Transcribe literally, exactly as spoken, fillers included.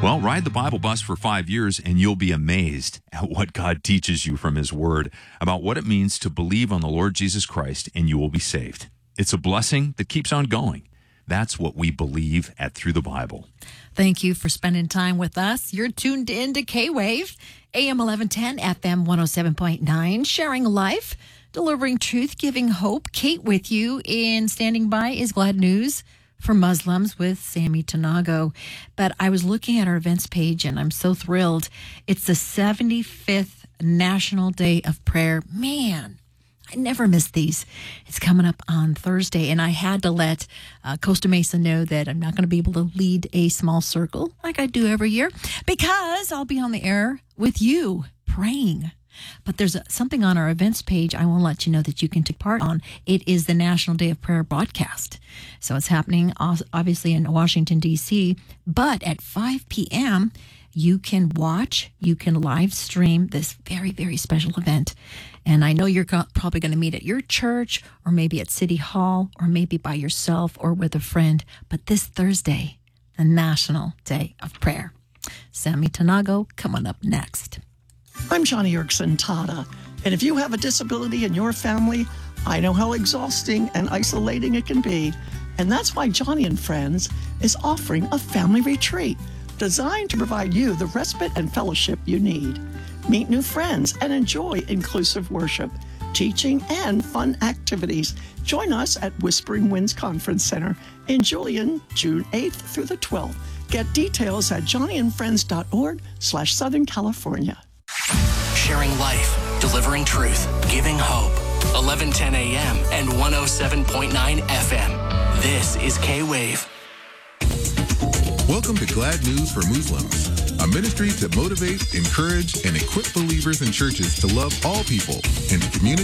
Well, ride the Bible bus for five years and you'll be amazed at what God teaches you from his word about what it means to believe on the Lord Jesus Christ and you will be saved. It's a blessing that keeps on going. That's what we believe at Through the Bible. Thank you for spending time with us. You're tuned in to K-Wave, A M eleven ten, F M one oh seven point nine, sharing life, delivering truth, giving hope. Kate with you, and standing by is Glad News for Muslims with Sammy Tanago. But I was looking at our events page, and I'm so thrilled. It's the seventy-fifth National Day of Prayer. Man, I never miss these. It's coming up on Thursday, and I had to let uh, Costa Mesa know that I'm not going to be able to lead a small circle like I do every year because I'll be on the air with you praying. But there's a, something on our events page I want to let you know that you can take part on. It is the National Day of Prayer broadcast. So it's happening obviously in Washington, D C, but at five p.m., you can watch, you can live stream this very, very special event. And I know you're go- probably going to meet at your church or maybe at City Hall or maybe by yourself or with a friend. But this Thursday, the National Day of Prayer. Sammy Tanago coming up next. I'm Johnny Erickson Tada, and if you have a disability in your family, I know how exhausting and isolating it can be, and that's why Johnny and Friends is offering a family retreat designed to provide you the respite and fellowship you need. Meet new friends and enjoy inclusive worship, teaching, and fun activities. Join us at Whispering Winds Conference Center in Julian, June eighth through the twelfth. Get details at johnnyandfriends.org slash Southern California. Sharing life, delivering truth, giving hope. eleven ten a.m. and one oh seven point nine F M. This is K-Wave. Welcome to Glad News for Muslims, a ministry to motivate, encourage, and equip believers and churches to love all people and to communicate